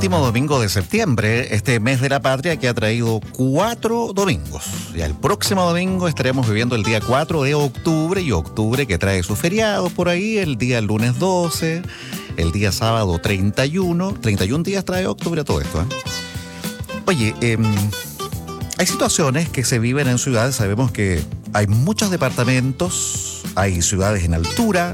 último domingo de septiembre, este mes de la patria que ha traído 4 domingos. Ya el próximo domingo estaremos viviendo el día 4 de octubre, y octubre que trae sus feriados por ahí, el día lunes 12, el día sábado 31 días trae octubre a todo esto, ¿eh? Oye, hay situaciones que se viven en ciudades, sabemos que hay muchos departamentos, hay ciudades en altura.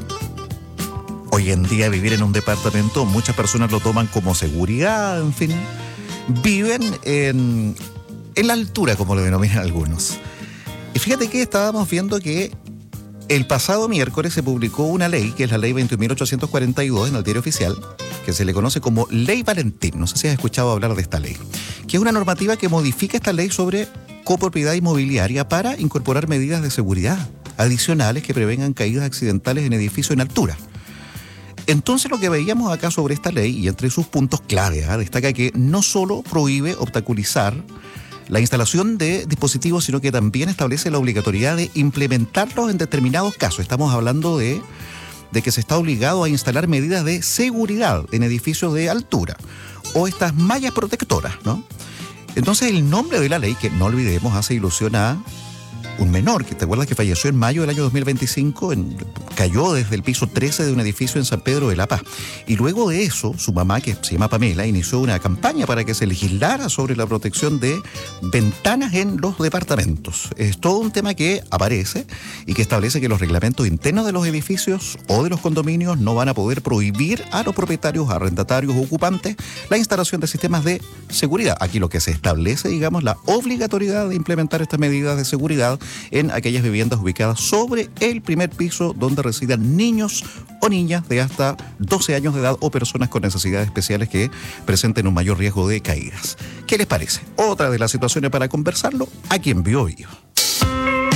Hoy en día vivir en un departamento, muchas personas lo toman como seguridad, en fin. Viven en la altura, como lo denominan algunos. Y fíjate que estábamos viendo que el pasado miércoles se publicó una ley, que es la ley 21.842 en el Diario Oficial, que se le conoce como Ley Valentín. No sé si has escuchado hablar de esta ley. Que es una normativa que modifica esta ley sobre copropiedad inmobiliaria para incorporar medidas de seguridad adicionales que prevengan caídas accidentales en edificios en altura. Entonces lo que veíamos acá sobre esta ley, y entre sus puntos clave, destaca que no solo prohíbe obstaculizar la instalación de dispositivos, sino que también establece la obligatoriedad de implementarlos en determinados casos. Estamos hablando de que se está obligado a instalar medidas de seguridad en edificios de altura o estas mallas protectoras, ¿no? Entonces el nombre de la ley, que no olvidemos, hace ilusión a un menor, que te acuerdas que falleció en mayo del año 2025, cayó desde el piso 13 de un edificio en San Pedro de la Paz. Y luego de eso, su mamá, que se llama Pamela, inició una campaña para que se legislara sobre la protección de ventanas en los departamentos. Es todo un tema que aparece y que establece que los reglamentos internos de los edificios o de los condominios no van a poder prohibir a los propietarios, arrendatarios o ocupantes la instalación de sistemas de seguridad. Aquí lo que se establece, digamos, la obligatoriedad de implementar estas medidas de seguridad en aquellas viviendas ubicadas sobre el primer piso donde residan niños o niñas de hasta 12 años de edad o personas con necesidades especiales que presenten un mayor riesgo de caídas. ¿Qué les parece? Otra de las situaciones para conversarlo aquí en Bio Bio.